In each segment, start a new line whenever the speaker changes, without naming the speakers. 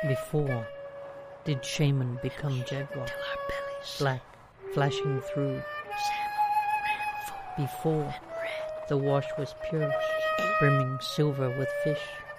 Before did shaman become jaguar, black flashing through. Before the wash was pure, brimming silver with fish.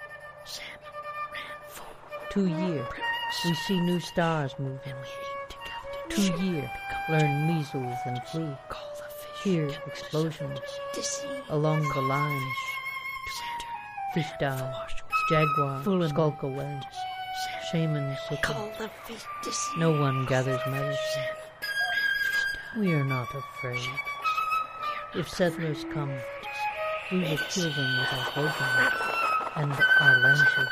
2 year, we see new stars moving. 2 year, learn measles and flu. Hear explosions along the lines. Fish die, jaguar skulk away. Shaman sicken. No one gathers medicine. We are not afraid. If settlers come, we will kill them with our bowguns and our lances.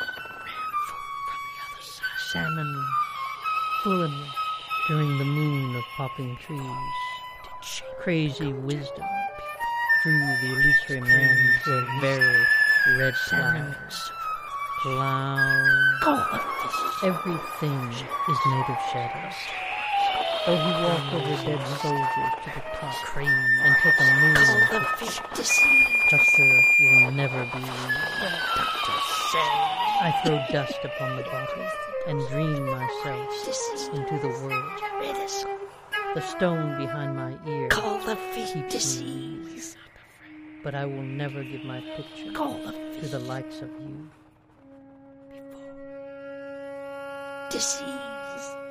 Salmon fulling during the moon of popping trees. Crazy wisdom drew the illusory man to a very red clouds. Cloud. Everything is made of shadows. Though he walk over dead soldiers to the top and take a moon, Tucker will never be real. I throw dust upon the bottle and dream myself into the world. The stone behind my ear keeps me, but I will never give my picture to the likes of you.
Disease.